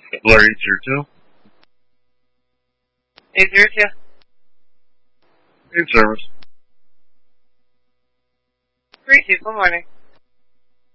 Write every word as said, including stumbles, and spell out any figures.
Larry, eight zero two. eight zero two. In service. three two, good morning.